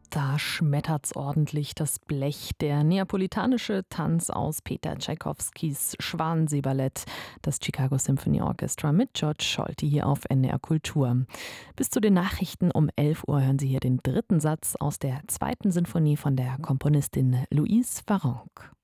Da schmettert's ordentlich das Blech. Der neapolitanische Tanz aus Peter Tschaikowskis Schwanensee-Ballett, das Chicago Symphony Orchestra mit George Scholti hier auf NDR Kultur. Bis zu den Nachrichten um 11 Uhr hören Sie hier den dritten Satz aus der zweiten Sinfonie von der Komponistin Louise Farrenc.